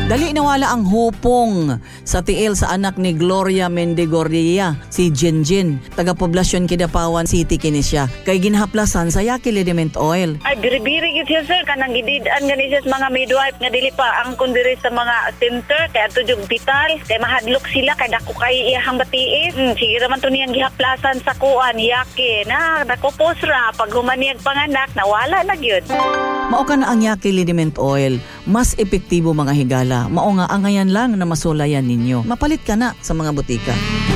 Dali nawala ang hupong sa tiil sa anak ni Gloria Mendegordia, si Jinjin, taga-poblasyon Kidapawan City kini siya. Kay ginhaplasan sa Yaki Liniment Oil. Ay, biribiri yun siya, sir. Kanang gididaan gani siya sa mga midwife nga dili pa ang kundiri sa mga center. Kaya ito yung vital. Kaya mahadlok sila. Kaya dako kay iyahang batiis. Sige naman ito niyang gihaplasan sa kuan, Yaki. Na, dako posra. Pag humaniyag panganak, nawala na yun. Mao ka na ang Yaki Liniment Oil. Mas epektibo mga higala. Mao nga angayan lang na masulayan ninyo. Mapalit ka na sa mga butika.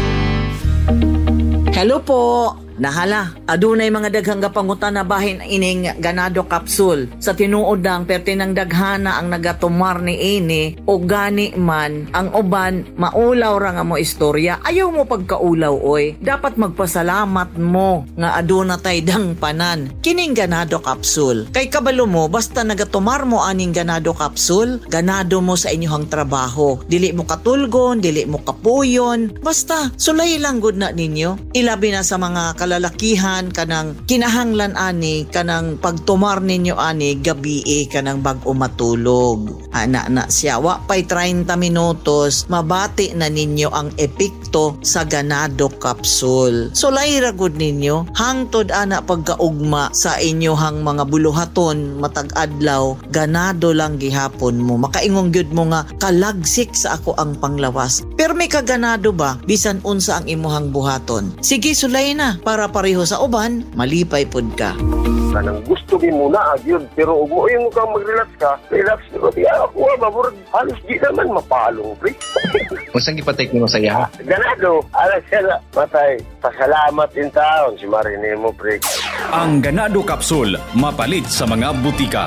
Hello po! Nahala, adunay mga daghang gapangutan na bahin ining ganado capsule. Sa tinuod ng pertinang daghana ang nagatumar ni ini o gani man ang uban maulaw ra nga mo istorya. Ayaw mo pagkaulaw oy. Dapat magpasalamat mo nga aduna tay dang panan. Kining ganado capsule. Kay kabalo mo basta nagatumar mo aning ganado capsule, ganado mo sa inyong trabaho. Dili mo katulgon, dili mo kapuyon. Basta sulay lang gud na ninyo. Ilabi na sa mga lalakihan kanang kinahanglan ani kanang pagtumar ninyo ani gabi kanang bag-o matulog. Ana na siya wa pay 30 minutos mabati na ninyo ang epekto sa ganado capsule. So layra gud ninyo hangtod ana pagkaugma sa inyohang mga buluhaton matag adlaw ganado lang gihapon mo. Makaingong gyud mo nga kalagsik sa ako ang panglawas. Pero may kaganado ba bisan unsa ang imuhang buhaton? Sige sulay na para pareho sa uban, malipay pod ka. Kanang gusto din muna agyod, pero umuwi mo kang mag-relax ka, relax mo. Ako mabur, halos di naman mapalong, pre. Kung saan ipatake mo sa iya? Ganado, alas siya matay. Pasalamat din taon si Marine mo, pre. Ang Ganado Capsule, mapalit sa mga butika.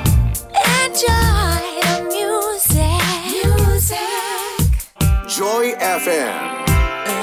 Enjoy the music. Joy FM.